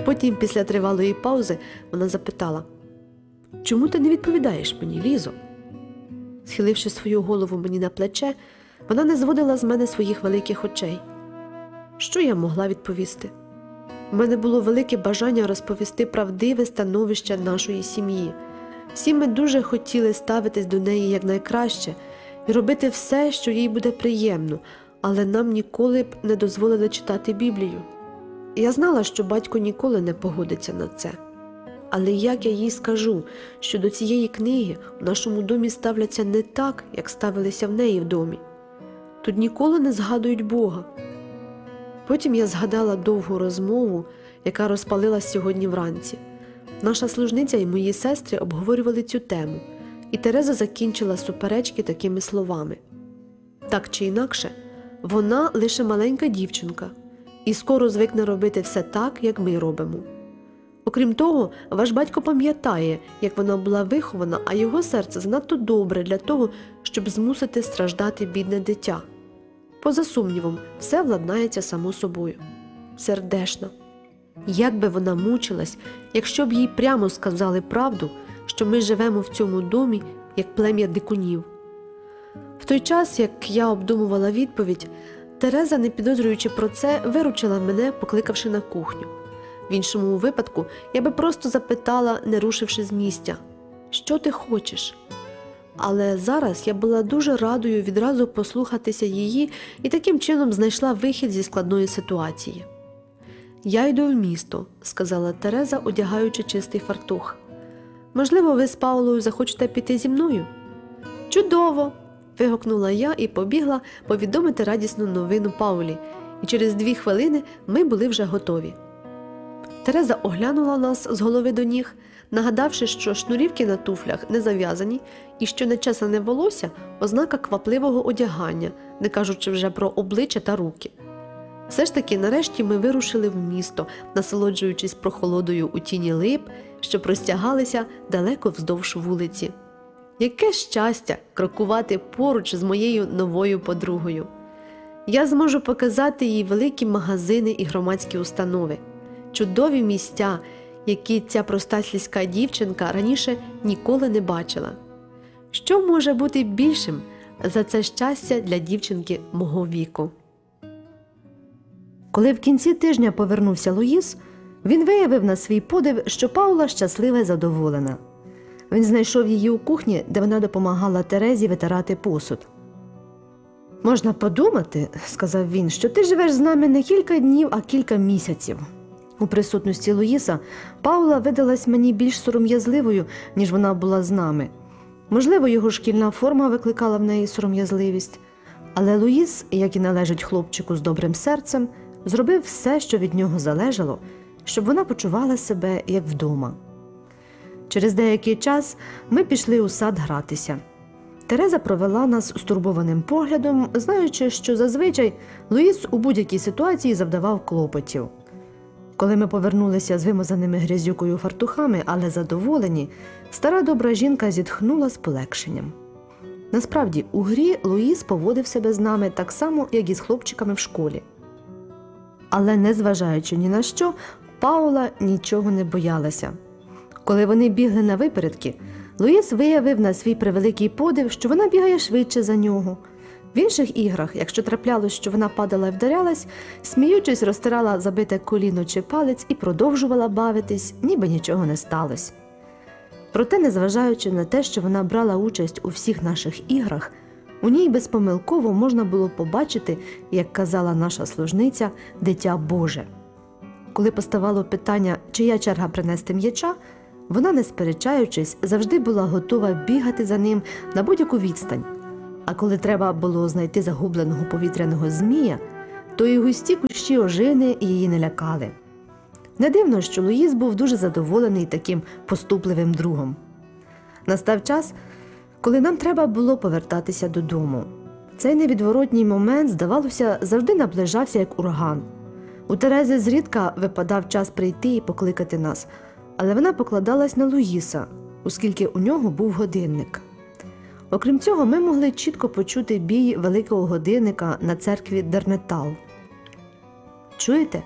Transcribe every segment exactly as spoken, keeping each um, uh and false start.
Потім, після тривалої паузи, вона запитала: «Чому ти не відповідаєш мені, Лізо?» Схиливши свою голову мені на плече, вона не зводила з мене своїх великих очей. Що я могла відповісти? У мене було велике бажання розповісти правдиве становище нашої сім'ї. Всі ми дуже хотіли ставитись до неї якнайкраще і робити все, що їй буде приємно, але нам ніколи б не дозволили читати Біблію. Я знала, що батько ніколи не погодиться на це. Але як я їй скажу, що до цієї книги в нашому домі ставляться не так, як ставилися в неї в домі? Тут ніколи не згадують Бога. Потім я згадала довгу розмову, яка розпалилась сьогодні вранці. Наша служниця і мої сестри обговорювали цю тему, і Тереза закінчила суперечки такими словами: «Так чи інакше, вона лише маленька дівчинка, і скоро звикне робити все так, як ми робимо. Окрім того, ваш батько пам'ятає, як вона була вихована, а його серце занадто добре для того, щоб змусити страждати бідне дитя. Поза сумнівом, все владнається само собою. Сердешна. Як би вона мучилась, якщо б їй прямо сказали правду, що ми живемо в цьому домі, як плем'я дикунів». В той час, як я обдумувала відповідь, Тереза, не підозрюючи про це, виручила мене, покликавши на кухню. В іншому випадку я би просто запитала, не рушивши з місця: «Що ти хочеш?». Але зараз я була дуже радою відразу послухатися її і таким чином знайшла вихід зі складної ситуації. «Я йду в місто», – сказала Тереза, одягаючи чистий фартух. «Можливо, ви з Паулою захочете піти зі мною?» «Чудово!» – вигукнула я і побігла повідомити радісну новину Паулі, і через дві хвилини ми були вже готові. Тереза оглянула нас з голови до ніг, нагадавши, що шнурівки на туфлях не зав'язані і що нечесане волосся – ознака квапливого одягання, не кажучи вже про обличчя та руки. Все ж таки, нарешті ми вирушили в місто, насолоджуючись прохолодою у тіні лип, що простягалися далеко вздовж вулиці. Яке щастя крокувати поруч з моєю новою подругою! Я зможу показати їй великі магазини і громадські установи, чудові місця, які ця проста сільська дівчинка раніше ніколи не бачила. Що може бути більшим за це щастя для дівчинки мого віку? Коли в кінці тижня повернувся Луїс, він виявив на свій подив, що Паула щаслива й задоволена. Він знайшов її у кухні, де вона допомагала Терезі витирати посуд. «Можна подумати, – сказав він, – що ти живеш з нами не кілька днів, а кілька місяців». У присутності Луїса Паула видалась мені більш сором'язливою, ніж вона була з нами. Можливо, його шкільна форма викликала в неї сором'язливість. Але Луїс, як і належить хлопчику з добрим серцем, зробив все, що від нього залежало, щоб вона почувала себе як вдома. Через деякий час ми пішли у сад гратися. Тереза провела нас стурбованим поглядом, знаючи, що зазвичай Луїс у будь-якій ситуації завдавав клопотів. Коли ми повернулися з вимазаними грязюкою фартухами, але задоволені, стара добра жінка зітхнула з полегшенням. Насправді, у грі Луїс поводив себе з нами так само, як і з хлопчиками в школі. Але, незважаючи ні на що, Паула нічого не боялася. Коли вони бігли на випередки, Луїс виявив на свій превеликий подив, що вона бігає швидше за нього. В інших іграх, якщо траплялось, що вона падала і вдарялась, сміючись, розтирала забите коліно чи палець і продовжувала бавитись, ніби нічого не сталося. Проте, незважаючи на те, що вона брала участь у всіх наших іграх, у ній безпомилково можна було побачити, як казала наша служниця, дитя Боже. Коли поставало питання, чия черга принести м'яча, вона, не сперечаючись, завжди була готова бігати за ним на будь-яку відстань. А коли треба було знайти загубленого повітряного змія, то і густі кущі ожини її не лякали. Не дивно, що Луїс був дуже задоволений таким поступливим другом. Настав час, коли нам треба було повертатися додому. Цей невідворотній момент, здавалося, завжди наближався як ураган. У Терези зрідка випадав час прийти і покликати нас, але вона покладалась на Луїса, оскільки у нього був годинник. Окрім цього, ми могли чітко почути бій великого годинника на церкві Дернетал. «Чуєте?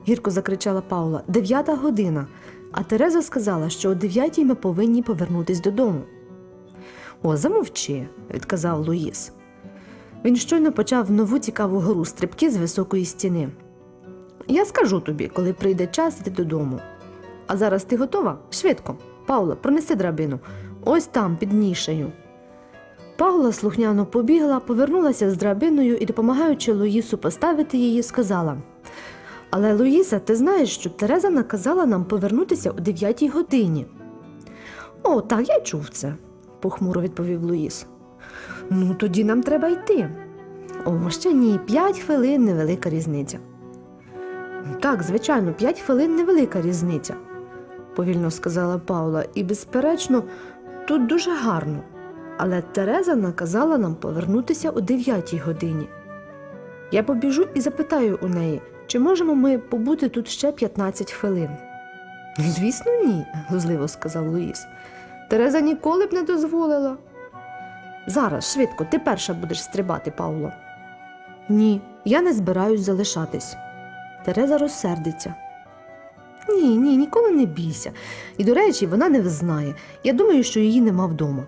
гірко закричала Паула. Дев'ята година, а Тереза сказала, що о дев'ятій ми повинні повернутись додому. О, замовчи, відказав Луїс. Він щойно почав нову цікаву гру стрибки з високої стіни. Я скажу тобі, коли прийде час йти додому. А зараз ти готова? Швидко. Паула, пронеси драбину. Ось там, під нішею. Паула слухняно побігла, повернулася з драбиною і, допомагаючи Луїсу поставити її, сказала: «Але, Луїса, ти знаєш, що Тереза наказала нам повернутися о дев'ятій годині». «О, так, я чув це», – похмуро відповів Луїс. «Ну, тоді нам треба йти». «О, ще ні, п'ять хвилин – невелика різниця». «Так, звичайно, п'ять хвилин – невелика різниця», – повільно сказала Паула. «І, безперечно, тут дуже гарно. Але Тереза наказала нам повернутися о дев'ятій годині. Я побіжу і запитаю у неї, чи можемо ми побути тут ще п'ятнадцять хвилин». «Звісно, ні», – глузливо сказав Луїс. «Тереза ніколи б не дозволила». «Зараз, швидко, ти перша будеш стрибати, Пауло». «Ні, я не збираюсь залишатись. Тереза розсердиться». «Ні, ні, ніколи не бійся. І, до речі, вона не взнає. Я думаю, що її нема вдома».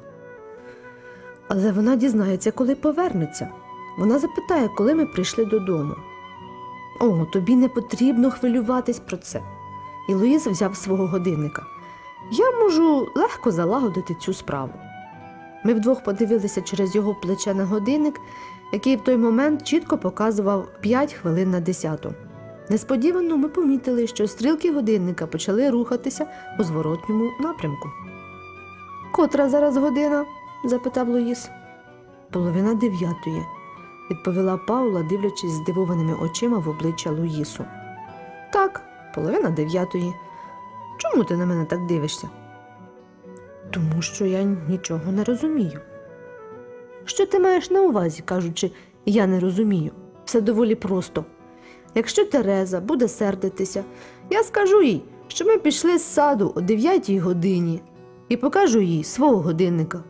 «Але вона дізнається, коли повернеться. Вона запитає, коли ми прийшли додому». «О, тобі не потрібно хвилюватись про це». І Луїс взяв свого годинника. «Я можу легко залагодити цю справу». Ми вдвох подивилися через його плече на годинник, який в той момент чітко показував п'ять хвилин на десяту. Несподівано ми помітили, що стрілки годинника почали рухатися у зворотньому напрямку. «Котра зараз година?» – запитав Луїс. «Половина дев'ятої», – відповіла Паула, дивлячись здивованими очима в обличчя Луїсу. «Так, половина дев'ятої. Чому ти на мене так дивишся?» «Тому що я нічого не розумію». «Що ти маєш на увазі, кажучи, я не розумію? Все доволі просто. Якщо Тереза буде сердитися, я скажу їй, що ми пішли з саду о дев'ятій годині і покажу їй свого годинника».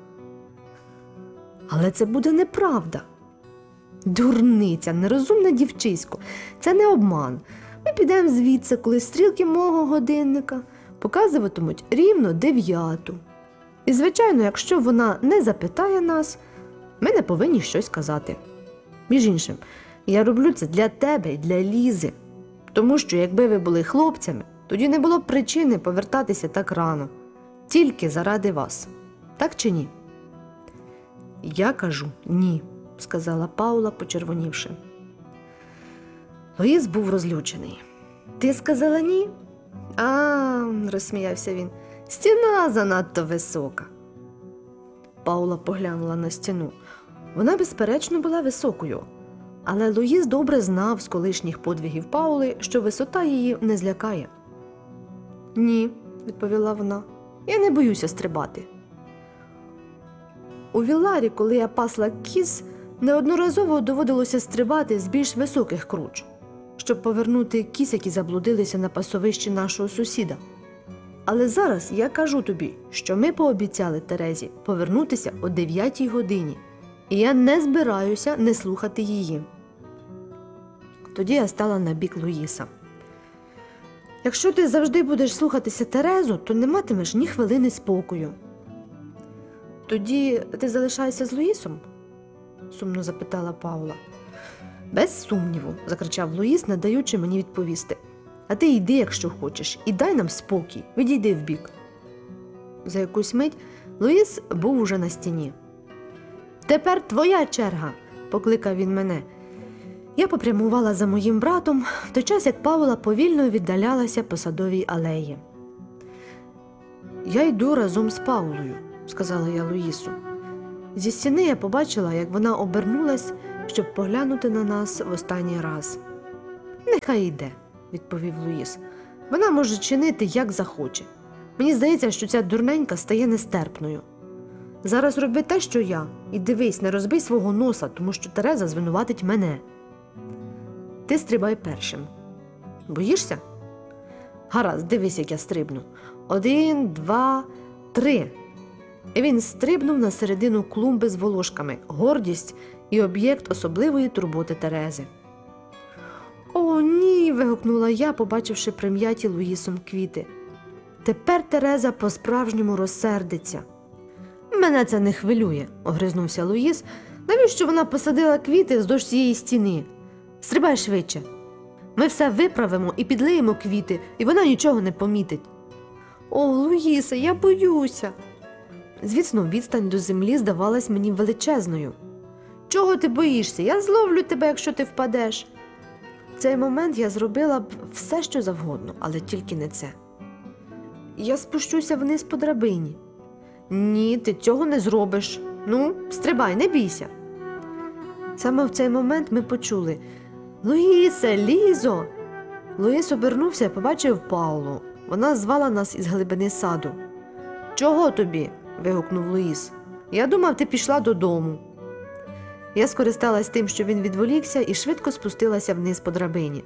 «Але це буде неправда». «Дурниця, нерозумна дівчисько, це не обман. Ми підемо звідси, коли стрілки мого годинника показуватимуть рівно дев'яту. І, звичайно, якщо вона не запитає нас, ми не повинні щось казати. Між іншим, я роблю це для тебе і для Лізи, тому що якби ви були хлопцями, тоді не було б причини повертатися так рано, тільки заради вас. Так чи ні?» «Я кажу ні», – сказала Паула, почервонівши. Луїс був розлючений. «Ти сказала ні?» «А, – розсміявся він, – стіна занадто висока». Паула поглянула на стіну. Вона, безперечно, була високою, але Луїс добре знав з колишніх подвигів Паули, що висота її не злякає. «Ні», – відповіла вона, – «я не боюся стрибати». У Вілларі, коли я пасла кіз, неодноразово доводилося стрибати з більш високих круч, щоб повернути кіз, які заблудилися на пасовищі нашого сусіда. Але зараз я кажу тобі, що ми пообіцяли Терезі повернутися о дев'ятій годині, і я не збираюся не слухати її». Тоді я стала на бік Луїса. «Якщо ти завжди будеш слухатися Терезу, то не матимеш ні хвилини спокою». «Тоді ти залишаєшся з Луїсом?» – сумно запитала Паула. «Без сумніву», – закричав Луїс, не даючи мені відповісти. «А ти йди, якщо хочеш, і дай нам спокій, відійди вбік». За якусь мить Луїс був уже на стіні. «Тепер твоя черга», – покликав він мене. Я попрямувала за моїм братом, в той час як Паула повільно віддалялася по садовій алеї. «Я йду разом з Паулою», – сказала я Луїсу. Зі стіни я побачила, як вона обернулась, щоб поглянути на нас в останній раз. «Нехай йде», – відповів Луїс. «Вона може чинити, як захоче. Мені здається, що ця дурненька стає нестерпною. Зараз роби те, що я, і дивись, не розбий свого носа, тому що Тереза звинуватить мене. Ти стрибай першим. Боїшся? Гаразд, дивись, як я стрибну. Один, два, три». І він стрибнув на середину клумби з волошками, гордість і об'єкт особливої турботи Терези. «О, ні!» – вигукнула я, побачивши прим'яті Луїсом квіти. Тепер Тереза по-справжньому розсердиться. Мене це не хвилює, огризнувся Луїс. Навіщо вона посадила квіти вздовж цієї стіни? Стрибай швидше. Ми все виправимо і підлиємо квіти, і вона нічого не помітить. О, Луїсе, я боюся. Звісно, відстань до землі здавалась мені величезною. Чого ти боїшся? Я зловлю тебе, якщо ти впадеш. В цей момент я зробила б все, що завгодно, але тільки не це. Я спущуся вниз по драбині. Ні, ти цього не зробиш. Ну, стрибай, не бійся. Саме в цей момент ми почули: Луїсе, Лізо! Луїс обернувся і побачив Паулу. Вона звала нас із глибини саду. Чого тобі? Вигукнув Луїс. Я думав, ти пішла додому. Я скористалась тим, що він відволікся, і швидко спустилася вниз по драбині.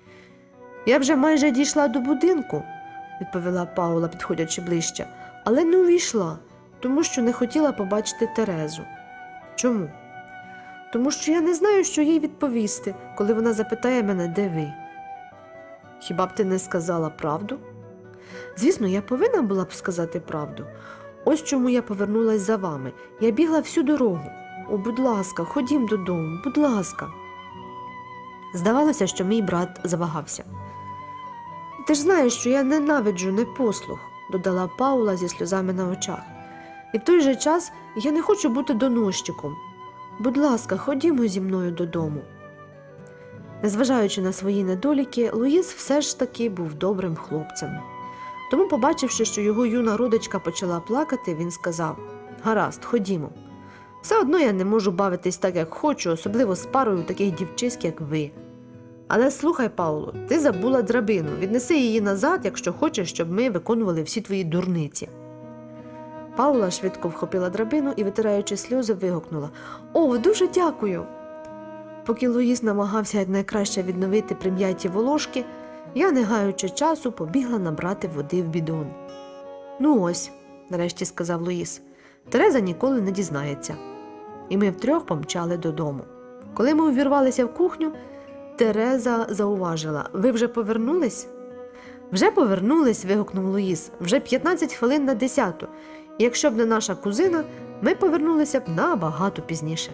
Я вже майже дійшла до будинку, відповіла Паула, підходячи ближче, але не увійшла, тому що не хотіла побачити Терезу. Чому? Тому що я не знаю, що їй відповісти, коли вона запитає мене, де ви. Хіба б ти не сказала правду? Звісно, я повинна була б сказати правду. Ось чому я повернулась за вами. Я бігла всю дорогу. О, будь ласка, ходім додому, будь ласка. Здавалося, що мій брат завагався. Ти ж знаєш, що я ненавиджу непослух, додала Паула зі сльозами на очах. І в той же час я не хочу бути доносчиком. Будь ласка, ходімо зі мною додому. Незважаючи на свої недоліки, Луїс все ж таки був добрим хлопцем. Тому, побачивши, що його юна родичка почала плакати, він сказав: гаразд, ходімо. Все одно я не можу бавитись так, як хочу, особливо з парою таких дівчиськ, як ви. Але слухай, Пауло, ти забула драбину. Віднеси її назад, якщо хочеш, щоб ми виконували всі твої дурниці. Паула швидко вхопила драбину і, витираючи сльози, вигукнула: «О, дуже дякую!» Поки Луїс намагався якнайкраще відновити прим'яті волошки, я, не гаючи часу, побігла набрати води в бідон. «Ну ось», – нарешті сказав Луїс, – «Тереза ніколи не дізнається». І ми втрьох помчали додому. Коли ми увірвалися в кухню, Тереза зауважила: «Ви вже повернулись?» «Вже повернулись», – вигукнув Луїс, – «вже п'ятнадцять хвилин на десяту. І якщо б не наша кузина, ми повернулися б набагато пізніше».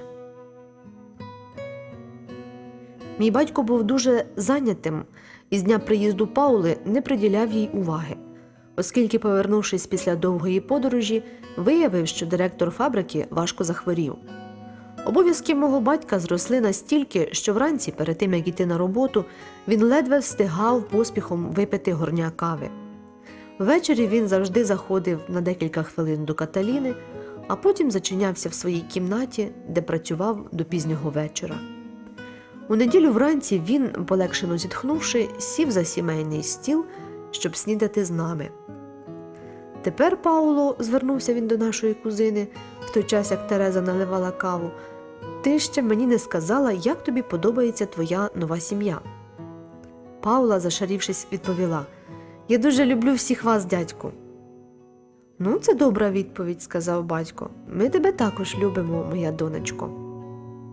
Мій батько був дуже зайнятим і з дня приїзду Паули не приділяв їй уваги, оскільки, повернувшись після довгої подорожі, виявив, що директор фабрики важко захворів. Обов'язки мого батька зросли настільки, що вранці, перед тим, як йти на роботу, він ледве встигав поспіхом випити горня кави. Ввечері він завжди заходив на декілька хвилин до Каталіни, а потім зачинявся в своїй кімнаті, де працював до пізнього вечора. У неділю вранці він, полегшено зітхнувши, сів за сімейний стіл, щоб снідати з нами. «Тепер, Пауло», – звернувся він до нашої кузини, в той час, як Тереза наливала каву, «ти ще мені не сказала, як тобі подобається твоя нова сім'я». Паула, зашарівшись, відповіла: «Я дуже люблю всіх вас, дядьку». «Ну, це добра відповідь», – сказав батько. «Ми тебе також любимо, моя донечко».